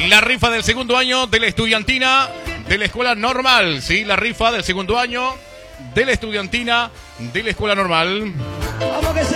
La rifa del segundo año de la estudiantina de la escuela normal. Sí, la rifa del segundo año de la estudiantina de la escuela normal. Vamos que